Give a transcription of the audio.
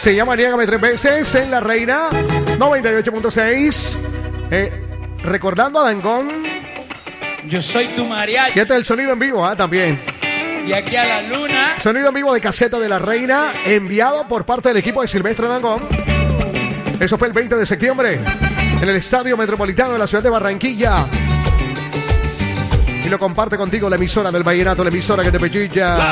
Se llama Niégame 3 veces en La Reina 98.6. Recordando a Dangón. Yo soy tu mariachi. Y este es el sonido en vivo, también. Y aquí a la luna. Sonido en vivo de Caseta de La Reina, enviado por parte del equipo de Silvestre Dangón. Eso fue el 20 de septiembre en el Estadio Metropolitano de la ciudad de Barranquilla. Y lo comparte contigo la emisora del vallenato, la emisora que te pechilla.